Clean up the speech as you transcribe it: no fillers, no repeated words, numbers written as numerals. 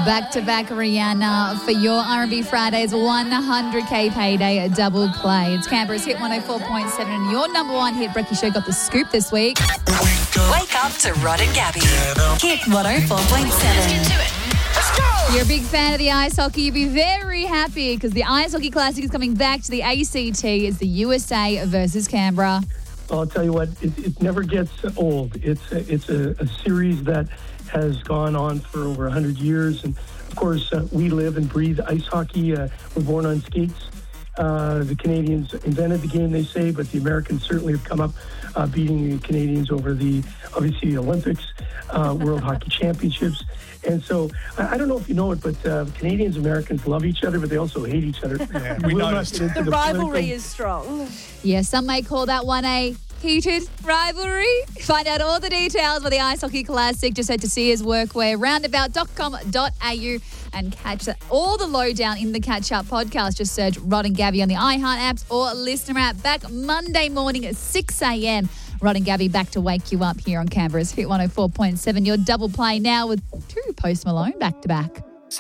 Back-to-back Rihanna for your R&B Fridays 100K payday a double play. It's Canberra's Hit 104.7 and your number one hit. Brekkie Show got the scoop this week. Wake up to Rod and Gabby. Hit 104.7. You're a big fan of the ice hockey. You'll be very happy because the Ice Hockey Classic is coming back to the ACT. It's the USA versus Canberra. I'll tell you what, it never gets old. It's a series that has gone on for over 100 years. And, of course, we live and breathe ice hockey. We're born on skates. The Canadians invented the game, they say, but the Americans certainly have come up beating the Canadians over the Olympics, World Hockey Championships. And so, I don't know if you know it, but Canadians and Americans love each other, but they also hate each other. Yeah, we noticed. The rivalry is strong. Yeah, some may call that one a heated rivalry. Find out all the details for the Ice Hockey Classic. Just head to searsworkwear.roundabout.com.au and catch all the lowdown in the Catch Up podcast. Just search Rod and Gabby on the iHeart apps or listener app. Back Monday morning at 6 a.m. Rod and Gabby back to wake you up here on Canberra's Hit 104.7. Your double play now with two Post Malone back to back.